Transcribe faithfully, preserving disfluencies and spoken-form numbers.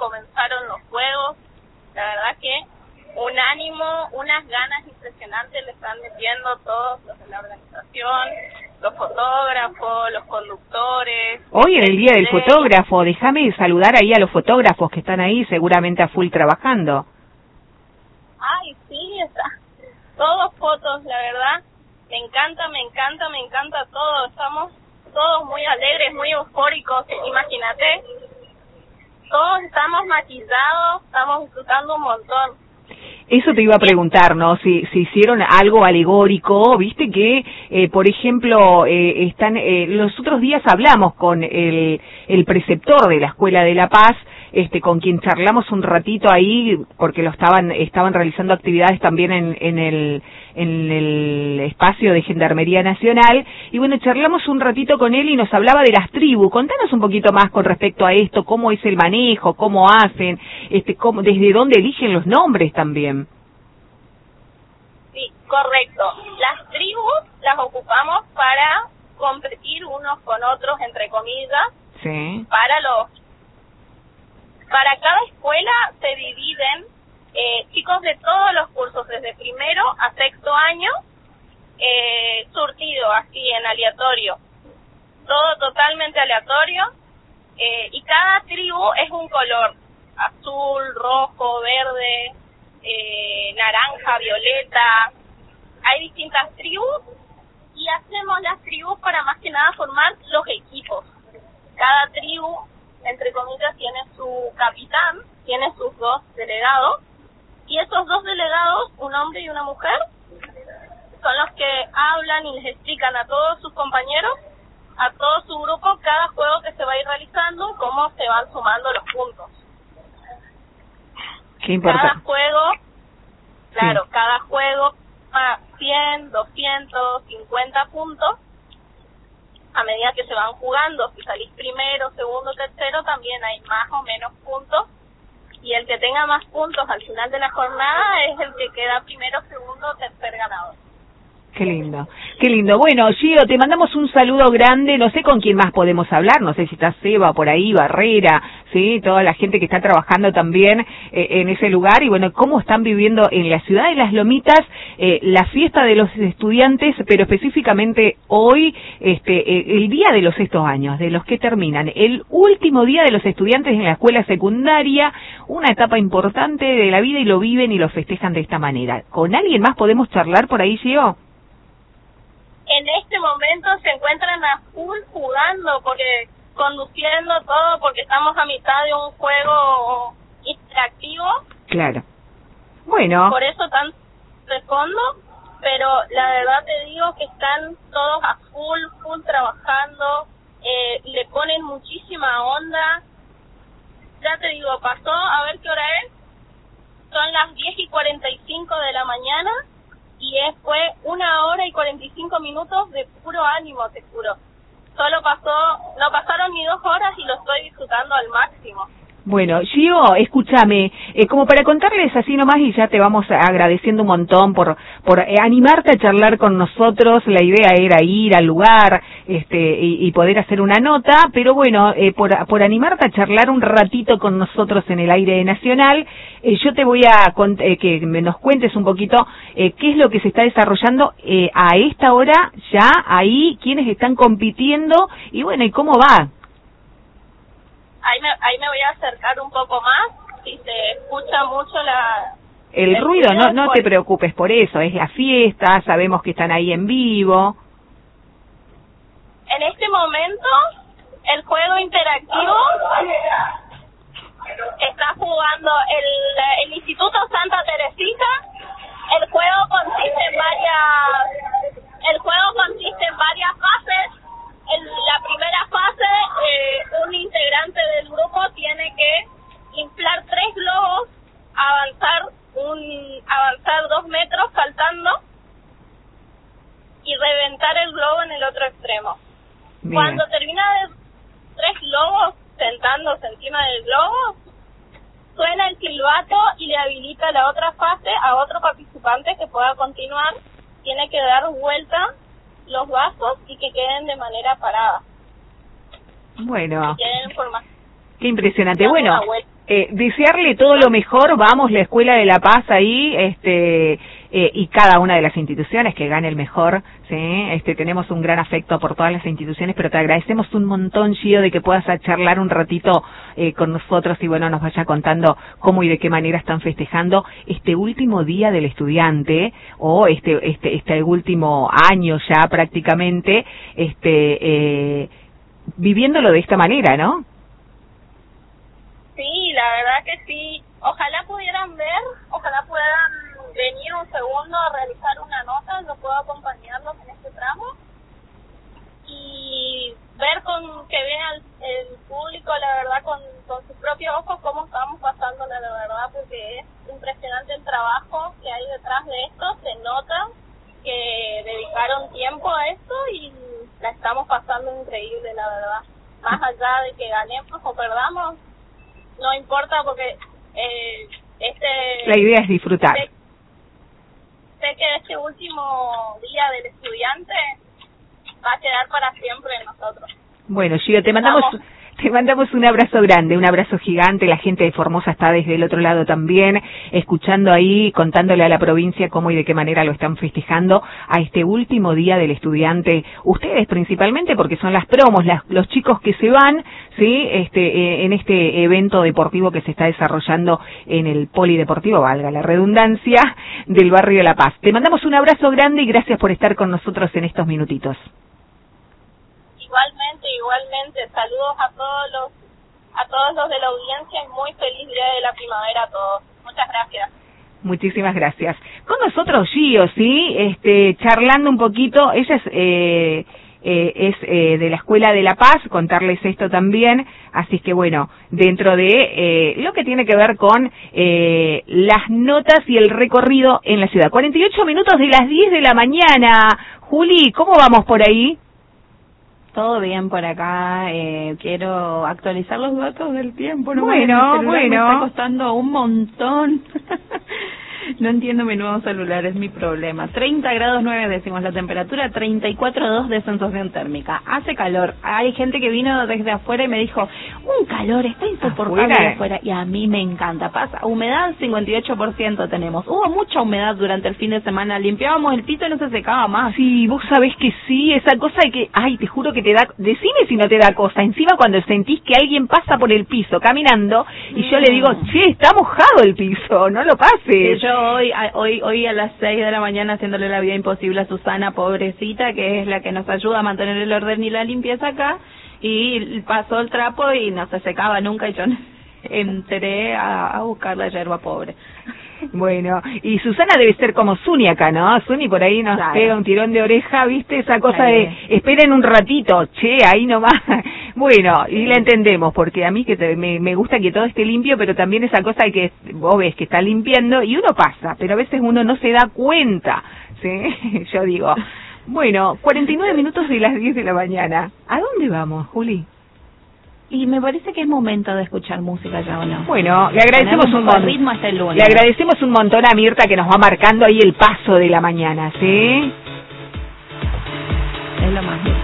comenzaron los juegos. La verdad que un ánimo, unas ganas impresionantes le están metiendo todos los de la organización, los fotógrafos, los conductores. Hoy en el Día del Fotógrafo, déjame saludar ahí a los fotógrafos que están ahí seguramente a full trabajando. Ay, sí, está. Todos fotos, la verdad. Me encanta, me encanta, me encanta todo. Estamos todos muy alegres, muy eufóricos, imagínate. Todos estamos maquillados, estamos disfrutando un montón. Eso te iba a preguntar, ¿no? Si, si hicieron algo alegórico, viste que, eh, por ejemplo, eh, están, eh, los otros días hablamos con el, el preceptor de la Escuela de la Paz, este, con quien charlamos un ratito ahí, porque lo estaban, estaban realizando actividades también en, en el, en el espacio de Gendarmería Nacional, y bueno, charlamos un ratito con él y nos hablaba de las tribus. Contanos un poquito más con respecto a esto, cómo es el manejo, cómo hacen, este, cómo, desde dónde eligen los nombres también. Sí, correcto. Las tribus las ocupamos para competir unos con otros, entre comillas, sí. para los Para cada escuela se dividen eh, chicos de todos los cursos, desde primero a sexto año, eh, surtido así en aleatorio, todo totalmente aleatorio, eh, y cada tribu es un color, azul, rojo, verde, eh, naranja, violeta. Hay distintas tribus y hacemos las tribus para más que nada formar los equipos. Cada tribu, entre comillas, tiene su capitán, tiene sus dos delegados, y esos dos delegados, un hombre y una mujer, son los que hablan y les explican a todos sus compañeros, a todo su grupo, cada juego que se va a ir realizando, cómo se van sumando los puntos. Qué importante. Cada juego, claro, sí. cada juego a cien, doscientos cincuenta puntos. A medida que se van jugando, si salís primero, segundo, tercero, también hay más o menos puntos, y el que tenga más puntos al final de la jornada es el que queda primero, segundo, tercer ganador. Qué lindo, qué lindo. Bueno, Gio, te mandamos un saludo grande, no sé con quién más podemos hablar, no sé si está Seba por ahí, Barrera, sí, toda la gente que está trabajando también eh, en ese lugar, y bueno, cómo están viviendo en la ciudad de Las Lomitas eh, la fiesta de los estudiantes, pero específicamente hoy, este, eh, el día de los sextos años, de los que terminan, el último día de los estudiantes en la escuela secundaria, una etapa importante de la vida, y lo viven y lo festejan de esta manera. ¿Con alguien más podemos charlar por ahí, Gio? En este momento se encuentran a full jugando, porque conduciendo todo, porque estamos a mitad de un juego interactivo. Claro. Bueno. Por eso tan de fondo, pero la verdad te digo que están todos a full, full trabajando, eh, le ponen muchísima onda. Ya te digo, pasó, a ver qué hora es, son las diez y cuarenta y cinco de la mañana, y es, fue una hora y cuarenta y cinco minutos de puro ánimo, te juro. Solo pasó, no pasaron ni dos horas y lo estoy disfrutando al máximo. Bueno, Gio, escúchame, eh, como para contarles así nomás, y ya te vamos agradeciendo un montón por por eh, animarte a charlar con nosotros. La idea era ir al lugar este y, y poder hacer una nota, pero bueno, eh, por, por animarte a charlar un ratito con nosotros en el aire nacional, eh, yo te voy a eh, que me nos cuentes un poquito eh, qué es lo que se está desarrollando eh, a esta hora ya ahí, quiénes están compitiendo, y bueno, y cómo va. Ahí me, ahí me voy a acercar un poco más, si se escucha mucho la... El, el ruido, no no te preocupes por eso, es la fiesta, sabemos que están ahí en vivo. En este momento, el juego interactivo está jugando el, el Instituto Santa Teresita. El juego consiste en varias... El juego consiste en varias fases. En la primera fase, eh, un integrante del grupo tiene que inflar tres globos, avanzar un avanzar dos metros saltando y reventar el globo en el otro extremo. Bien. Cuando termina de tres globos sentándose encima del globo, suena el silbato y le habilita la otra fase a otro participante que pueda continuar. Tiene que dar vuelta los vasos y que queden de manera parada. Bueno, que queden en forma... qué impresionante. Bueno, Eh, desearle todo lo mejor, vamos, la Escuela de la Paz ahí, este, eh, y cada una de las instituciones que gane el mejor, ¿sí? Este, tenemos un gran afecto por todas las instituciones, pero te agradecemos un montón, Gio, de que puedas charlar un ratito eh, con nosotros y bueno, nos vaya contando cómo y de qué manera están festejando este último día del estudiante, o este, este, este último año ya prácticamente, este, eh, viviéndolo de esta manera, ¿no? Sí, la verdad que sí. Ojalá pudieran ver, ojalá puedan venir un segundo a realizar una nota, yo puedo acompañarlos en este tramo y ver con que vean el público, la verdad, con, con sus propios ojos cómo estamos pasándola, la verdad, porque es impresionante el trabajo que hay detrás de esto, se nota que dedicaron tiempo a esto y la estamos pasando increíble, la verdad. Más allá de que ganemos o perdamos, no importa porque eh, este la idea es disfrutar. Sé, sé que este último día del estudiante va a quedar para siempre en nosotros. Bueno, Gio, te mandamos Vamos. te mandamos un abrazo grande, un abrazo gigante. La gente de Formosa está desde el otro lado también, escuchando ahí, contándole a la provincia cómo y de qué manera lo están festejando a este último día del estudiante. Ustedes principalmente, porque son las promos, las, los chicos que se van, sí, este, eh, en este evento deportivo que se está desarrollando en el polideportivo, valga la redundancia, del barrio de La Paz. Te mandamos un abrazo grande y gracias por estar con nosotros en estos minutitos. Igualmente, igualmente, saludos a todos los a todos los de la audiencia y muy feliz día de la primavera a todos. Muchas gracias. Muchísimas gracias. Con nosotros Gio, sí, este, charlando un poquito, ella es eh, eh, es eh, de la Escuela de La Paz, contarles esto también, así que bueno, dentro de eh, lo que tiene que ver con eh, las notas y el recorrido en la ciudad. cuarenta y ocho minutos de las diez de la mañana. Juli, ¿cómo vamos por ahí? Todo bien por acá, eh, quiero actualizar los datos del tiempo. No bueno, bueno. Me está costando un montón. No entiendo mi nuevo celular, es mi problema. treinta grados nueve decimos la temperatura, treinta y cuatro punto dos de sensación térmica. Hace calor. Hay gente que vino desde afuera y me dijo, un calor, está insoportable afuera. afuera. Y a mí me encanta. Pasa, humedad cincuenta y ocho por ciento tenemos. Hubo mucha humedad durante el fin de semana. Limpiábamos el piso y no se secaba más. Sí, vos sabés que sí, esa cosa de que, ay, te juro que te da, decime si no te da cosa. Encima cuando sentís que alguien pasa por el piso caminando y mm. yo le digo, che, está mojado el piso, no lo pases. Yo hoy, hoy, hoy a las seis de la mañana haciéndole la vida imposible a Susana, pobrecita, que es la que nos ayuda a mantener el orden y la limpieza acá, y pasó el trapo y no se secaba nunca y yo entré a, a buscar la yerba, pobre. Bueno, y Susana debe ser como Zuni acá, ¿no? Zuni por ahí nos claro. pega un tirón de oreja, ¿viste? Esa cosa ahí. de, esperen un ratito, che, ahí nomás. Bueno, y la entendemos, porque a mí que te, me, me gusta que todo esté limpio, pero también esa cosa de que vos ves que está limpiando y uno pasa, pero a veces uno no se da cuenta, ¿sí? Yo digo, bueno, cuarenta y nueve minutos de las diez de la mañana. ¿A dónde vamos, Juli? Y me parece que es momento de escuchar música ya, ¿o no? Bueno, le agradecemos un montón. Ritmo hasta el lunes. Le agradecemos un montón a Mirta que nos va marcando ahí el paso de la mañana, ¿sí? Es lo más.